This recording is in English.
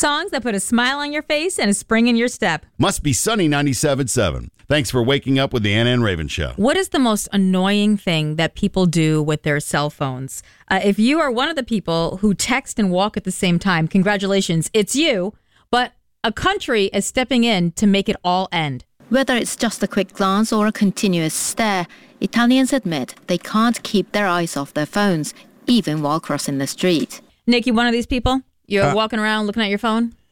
songs that put a smile on your face and a spring in your step. Must be Sunny 97.7. Thanks for waking up with the Anna and Raven Show. What is the most annoying thing that people do with their cell phones? If you are one of the people who text and walk at the same time, congratulations, it's you. But a country is stepping in to make it all end. Whether it's just a quick glance or a continuous stare, Italians admit they can't keep their eyes off their phones, even while crossing the street. Nick, you one of these people? You're walking around looking at your phone?